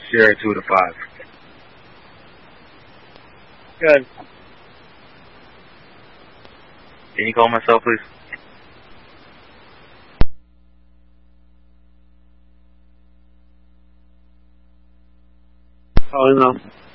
Sierra 2 to 5. Good. Can you call myself, please? Calling now.